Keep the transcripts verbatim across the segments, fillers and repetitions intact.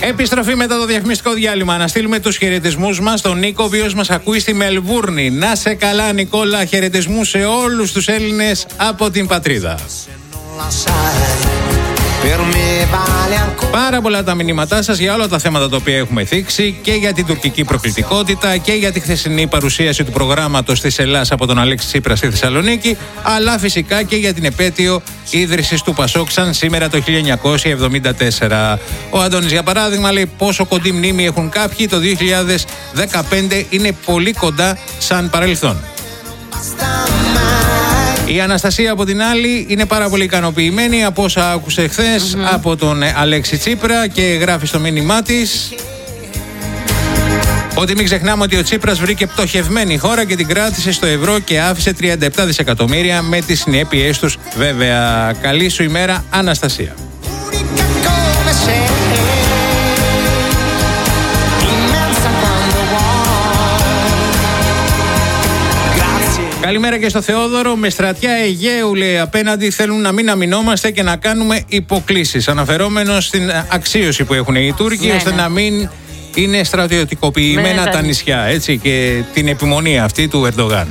Επιστροφή μετά το διαφημιστικό διάλειμμα. Να στείλουμε τους χαιρετισμούς μας στον Νίκο, ο οποίος μας ακούει στη Μελβούρνη. Να σε καλά, Νικόλα. Χαιρετισμούς σε όλους τους Έλληνες από την πατρίδα. Πάρα πολλά τα μηνύματά σας για όλα τα θέματα τα οποία έχουμε θίξει, και για την τουρκική προκλητικότητα και για τη χθεσινή παρουσίαση του προγράμματος της Ελλάς από τον Αλέξη Τσίπρα στη Θεσσαλονίκη, αλλά φυσικά και για την επέτειο ίδρυσης του Πασόκ σαν σήμερα το χίλια εννιακόσια εβδομήντα τέσσερα. Ο Αντώνης, για παράδειγμα, λέει πόσο κοντή μνήμη έχουν κάποιοι. Το δύο χιλιάδες δεκαπέντε είναι πολύ κοντά σαν παρελθόν. Η Αναστασία από την άλλη είναι πάρα πολύ ικανοποιημένη από όσα άκουσε χθες mm-hmm. από τον Αλέξη Τσίπρα και γράφει στο μήνυμά της ότι μην ξεχνάμε ότι ο Τσίπρας βρήκε πτωχευμένη χώρα και την κράτησε στο ευρώ και άφησε τριάντα επτά δισεκατομμύρια με τις συνέπειές τους, βέβαια. Καλή σου ημέρα, Αναστασία. Καλημέρα και στο Θεόδωρο. Με στρατιά Αιγαίου, λέει, απέναντι θέλουν να μην αμυνόμαστε και να κάνουμε υποκλήσεις. Αναφερόμενος στην αξίωση που έχουν οι Τούρκοι, ναι, ώστε ναι. να μην είναι στρατιωτικοποιημένα ναι, τα νησιά, έτσι, και την επιμονή αυτή του Ερντογάν.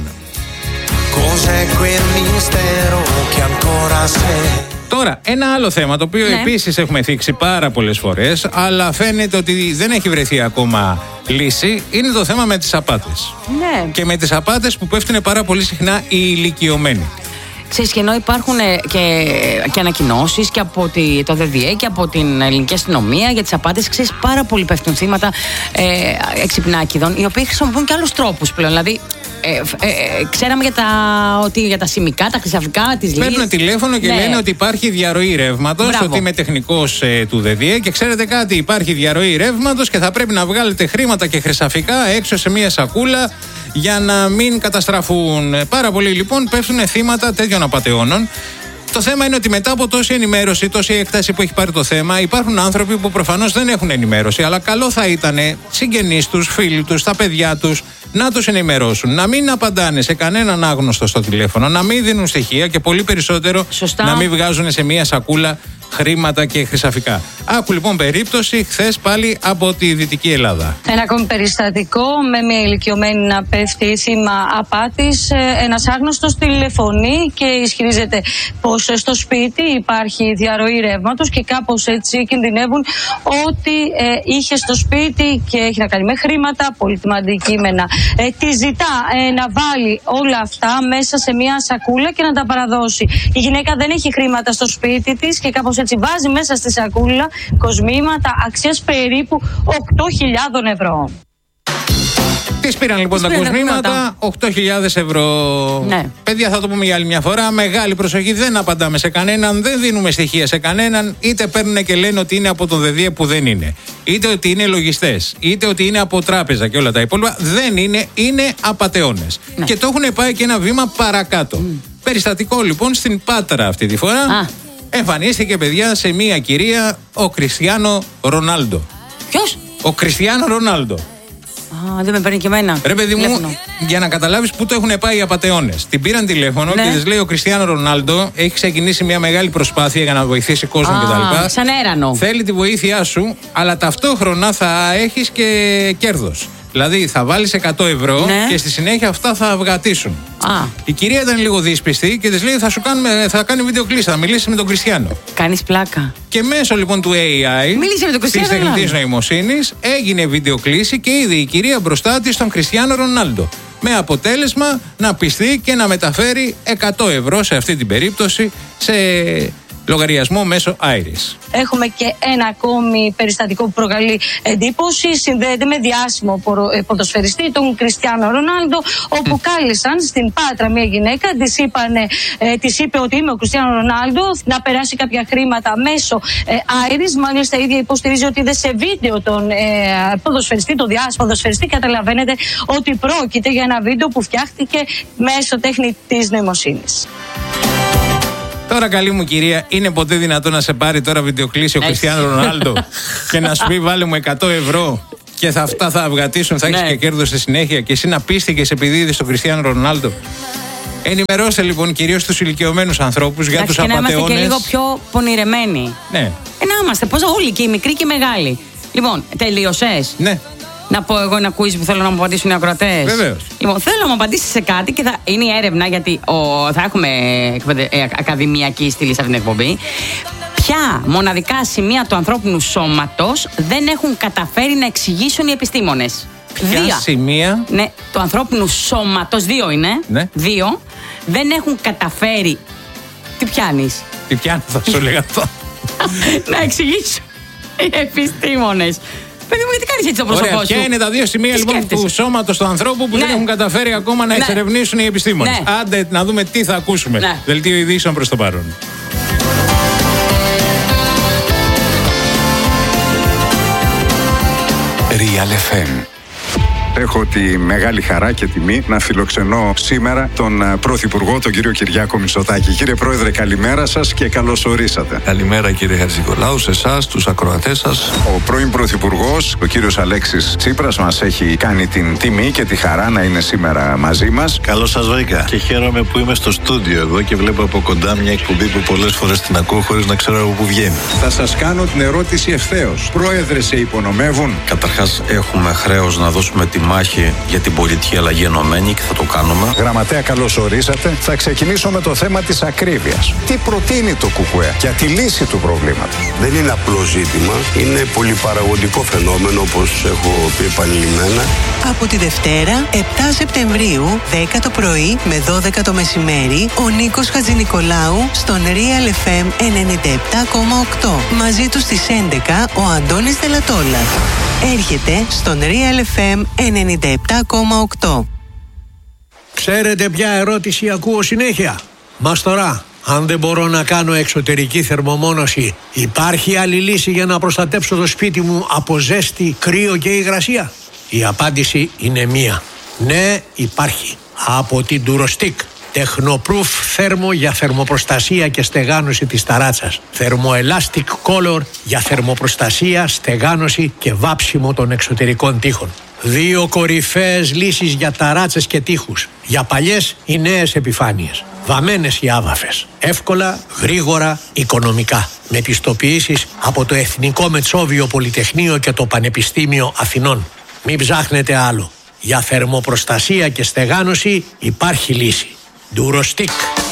Τώρα, ένα άλλο θέμα το οποίο ναι. επίσης έχουμε θίξει πάρα πολλές φορές, αλλά φαίνεται ότι δεν έχει βρεθεί ακόμα λύση, είναι το θέμα με τις απάτες. Ναι. Και με τις απάτες που πέφτουν πάρα πολύ συχνά οι ηλικιωμένοι. Ξέρεις, και ενώ υπάρχουν και, και ανακοινώσεις και από τη, το ΔΔΕ και από την ελληνική αστυνομία για τις απάτες, ξέρεις, πάρα πολλοί πέφτουν θύματα ε, εξυπνάκηδων, οι οποίοι χρησιμοποιούν και άλλους τρόπους πλέον. Δηλαδή, Ε, ε, ε, ξέραμε για τα, ότι για τα σημικά, τα χρυσαφικά, τις λύσεις. Παίρνουν τηλέφωνο και ναι. λένε ότι υπάρχει διαρροή ρεύματος, ότι είμαι τεχνικός ε, του ΔΔΕ και ξέρετε κάτι, υπάρχει διαρροή ρεύματος και θα πρέπει να βγάλετε χρήματα και χρυσαφικά έξω σε μια σακούλα για να μην καταστραφούν. Πάρα πολλοί λοιπόν πέφτουν θύματα τέτοιων απατεώνων. Το θέμα είναι ότι μετά από τόση ενημέρωση, τόση έκταση που έχει πάρει το θέμα, υπάρχουν άνθρωποι που προφανώς δεν έχουν ενημέρωση, αλλά καλό θα ήταν συγγενείς τους, φίλοι τους, τα παιδιά τους να τους ενημερώσουν, να μην απαντάνε σε κανέναν άγνωστο στο τηλέφωνο, να μην δίνουν στοιχεία και πολύ περισσότερο Σωστά. να μην βγάζουν σε μία σακούλα χρήματα και χρυσαφικά. Άκου λοιπόν περίπτωση χθες πάλι από τη Δυτική Ελλάδα. Ένα ακόμη περιστατικό με μια ηλικιωμένη να πέφτει θύμα απάτης. Ένας άγνωστος τηλεφωνεί και ισχυρίζεται πως στο σπίτι υπάρχει διαρροή ρεύματος και κάπως έτσι κινδυνεύουν ότι ε, είχε στο σπίτι και έχει να κάνει με χρήματα, πολύτιμα αντικείμενα. Ε, τη ζητά ε, να βάλει όλα αυτά μέσα σε μια σακούλα και να τα παραδώσει. Η γυναίκα δεν έχει χρήματα στο σπίτι της και κάπως έτσι βάζει μέσα στη σακούλα κοσμήματα αξίας περίπου οκτώ χιλιάδες ευρώ. Τις πήραν λοιπόν τα κοσμήματα, οκτώ χιλιάδες ευρώ. Ναι. Παιδιά, θα το πούμε για άλλη μια φορά. Μεγάλη προσοχή, δεν απαντάμε σε κανέναν, δεν δίνουμε στοιχεία σε κανέναν. Είτε παίρνουν και λένε ότι είναι από τον ΔΔΕ που δεν είναι. Είτε ότι είναι λογιστές. Είτε ότι είναι από τράπεζα και όλα τα υπόλοιπα. Δεν είναι, είναι απατεώνες. Ναι. Και το έχουν πάει και ένα βήμα παρακάτω. Mm. Περιστατικό λοιπόν στην Πάτρα αυτή τη φορά. Α. Εμφανίστηκε, παιδιά, σε μία κυρία ο Κριστιάνο Ρονάλντο. Ποιος? Ο Κριστιάνο Ρονάλντο. Α, δεν με παίρνει και εμένα. Ρε παιδί μου, τηλέφωνο. Για να καταλάβεις πού το έχουν πάει οι απατεώνες. Την πήραν τηλέφωνο ναι. και της λέει ο Κριστιάνο Ρονάλντο έχει ξεκινήσει μια μεγάλη προσπάθεια για να βοηθήσει κόσμο κτλ. Σαν έρανο. Θέλει τη βοήθειά σου, αλλά ταυτόχρονα θα έχεις και κέρδος. Δηλαδή θα βάλεις εκατό ευρώ ναι. και στη συνέχεια αυτά θα αυγατήσουν. Α. Η κυρία ήταν λίγο δύσπιστη και της λέει θα σου κάνουμε, θα κάνει βίντεο κλήση, θα μιλήσει με τον Κριστιάνο. Κάνεις πλάκα. Και μέσω λοιπόν του έι άι, μίλησε με τον Κριστιάνο, της τεχνητής νοημοσύνης, έγινε βίντεο κλήση και είδε η κυρία μπροστά της τον Κριστιάνο Ρονάλντο. Με αποτέλεσμα να πιστεί και να μεταφέρει εκατό ευρώ σε αυτή την περίπτωση σε λογαριασμό μέσω Iris. Έχουμε και ένα ακόμη περιστατικό που προκαλεί εντύπωση. Συνδέεται με διάσημο ποδοσφαιριστή, τον Κριστιάνο Ρονάλντο, όπου mm. κάλεσαν στην Πάτρα μια γυναίκα, της, είπανε, ε, της είπε ότι είμαι ο Κριστιάνο Ρονάλντο, να περάσει κάποια χρήματα μέσω ε, Iris. Μάλιστα, η ίδια υποστηρίζει ότι είδε σε βίντεο τον ε, ποδοσφαιριστή, τον διάσημο ποδοσφαιριστή. Καταλαβαίνετε ότι πρόκειται για ένα βίντεο που φτιάχτηκε μέσω τεχνητής νοημοσύνης. Τώρα, καλή μου κυρία, είναι ποτέ δυνατόν να σε πάρει τώρα βιντεοκλήση ο Κριστιάνο Ρονάλντο και να σου πει βάλε μου εκατό ευρώ και θα, αυτά θα αυγατήσουν, θα έχεις ναι. και κέρδος στη συνέχεια και εσύ να πίστηκες επειδή είδες τον Κριστιάνο Ρονάλντο? Ενημερώστε λοιπόν κυρίως τους ηλικιωμένους ανθρώπους για τους απατεώνες. Και να είμαστε και λίγο πιο πονηρεμένοι. Ναι. Ε, να είμαστε, πώς όλοι και οι μικροί και οι μεγάλοι. Λοιπόν, τελείωσες? Ναι. Να πω εγώ ένα quiz που θέλω να μου απαντήσουν οι ακροατές. Βεβαίως. Λοιπόν, θέλω να μου απαντήσεις σε κάτι και θα είναι η έρευνα, γιατί ο, θα έχουμε ε, ακαδημιακή στήλη σε αυτήν την εκπομπή. Ποια μοναδικά σημεία του ανθρώπινου σώματος δεν έχουν καταφέρει να εξηγήσουν οι επιστήμονες? Ποια δύο σημεία? Ναι, του ανθρώπινου σώματος, δύο είναι. Ναι. Δύο. Δεν έχουν καταφέρει. Τι πιάνεις? Τι πιάνω, θα σου λέγα αυτό. Να εξηγήσουν οι επιστήμονες. Παιδί μου, γιατί κάνεις έτσι το πρόσωπό σου? Ποια είναι τα δύο σημεία λοιπόν του σώματος του ανθρώπου που ναι. δεν έχουν καταφέρει ακόμα να ναι. εξερευνήσουν οι επιστήμονες? Ναι. Άντε να δούμε τι θα ακούσουμε. Ναι. Δελτίο ειδήσεων προς το παρόν. Real εφ εμ. Έχω τη μεγάλη χαρά και τιμή να φιλοξενώ σήμερα τον Πρωθυπουργό, τον κύριο Κυριάκο Μητσοτάκη. Κύριε Πρόεδρε, καλημέρα σας και καλώς ορίσατε. Καλημέρα κύριε Χατζηνικολάου, σε εσάς, τους ακροατές σας. Ο πρώην Πρωθυπουργός, ο κύριος Αλέξης Τσίπρας, μας έχει κάνει την τιμή και τη χαρά να είναι σήμερα μαζί μας. Καλώς σας βρήκα και χαίρομαι που είμαι στο στούντιο εδώ και βλέπω από κοντά μια εκπομπή που πολλές φορές την ακούω χωρίς να ξέρω από πού βγαίνει. Θα σας κάνω την ερώτηση ευθέως. Πρόεδρε, σε υπονομεύουν? Καταρχάς, έχουμε χρέος να δώσουμε τη μάχη για την πολιτική αλλαγή ενωμένη και θα το κάνουμε. Γραμματέα, καλώς ορίσατε. Θα ξεκινήσω με το θέμα της ακρίβειας. Τι προτείνει το ΚΚΕ για τη λύση του προβλήματος? Δεν είναι απλό ζήτημα. Είναι πολυπαραγωγικό φαινόμενο, όπως έχω πει επανειλημμένα. Από τη Δευτέρα, επτά Σεπτεμβρίου, δέκα το πρωί με δώδεκα το μεσημέρι, ο Νίκος Χατζηνικολάου στον Real εφ εμ ενενήντα επτά κόμμα οκτώ. Μαζί του στις έντεκα ο Αντώνης Δελατόλας. Έρχεται στον Real εφ εμ ενενήντα επτά κόμμα οκτώ. Ξέρετε ποια ερώτηση ακούω συνέχεια? Μας τώρα, αν δεν μπορώ να κάνω εξωτερική θερμομόνωση, υπάρχει άλλη λύση για να προστατέψω το σπίτι μου από ζέστη, κρύο και υγρασία? Η απάντηση είναι μία. Ναι, υπάρχει. Από την Durostick. Technoproof θέρμο για θερμοπροστασία και στεγάνωση της ταράτσας. Thermoelastic Color για θερμοπροστασία, στεγάνωση και βάψιμο των εξωτερικών τοίχων. Δύο κορυφαίες λύσεις για ταράτσες και τοίχους. Για παλιές ή νέες επιφάνειες. Βαμμένες ή άβαφες. Εύκολα, γρήγορα, οικονομικά. Με πιστοποιήσεις από το Εθνικό Μετσόβιο Πολυτεχνείο και το Πανεπιστήμιο Αθηνών. Μην ψάχνετε άλλο. Για θερμοπροστασία και στεγάνωση υπάρχει λύση. Durostick.